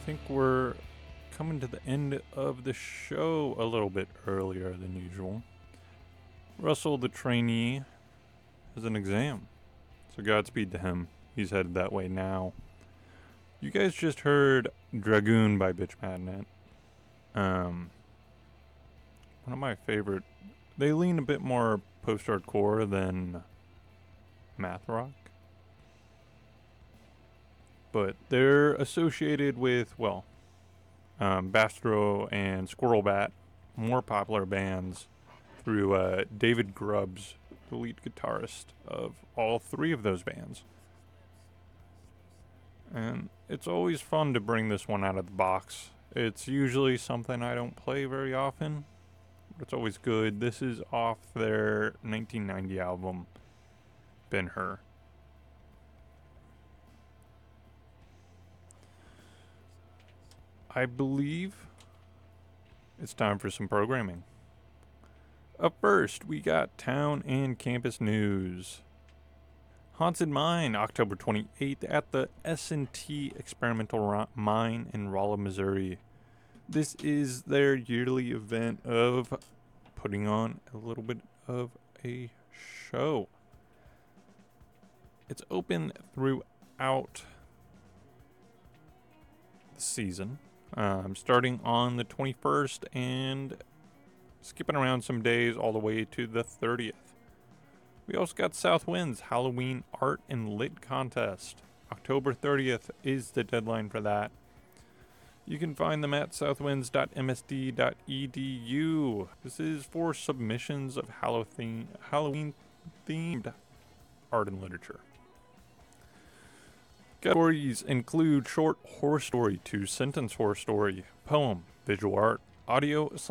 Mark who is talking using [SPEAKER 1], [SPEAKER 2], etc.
[SPEAKER 1] think we're coming to the end of the show a little bit earlier than usual. Russell, the trainee, has an exam, so Godspeed to him. He's headed that way now. You guys just heard Dragoon by Bitch Madnet. One of my favorite. They lean a bit more post-hardcore than math rock, but they're associated with, well, Bastro and Squirrelbat, more popular bands, through David Grubbs, the lead guitarist of all three of those bands. And it's always fun to bring this one out of the box. It's usually something I don't play very often, but it's always good. This is off their 1990 album, Ben Hur. I believe it's time for some programming. Up first, we got town and campus news. Haunted Mine, October 28th at the S&T Experimental Mine in Rolla, Missouri. This is their yearly event of putting on a little bit of a show. It's open throughout the season, starting on the 21st and skipping around some days all the way to the 30th. We also got South Winds Halloween Art and Lit Contest. October 30th is the deadline for that. You can find them at southwinds.msd.edu. This is for submissions of Halloween-themed art and literature. Categories include short horror story, 2-sentence horror story, poem, visual art, audio/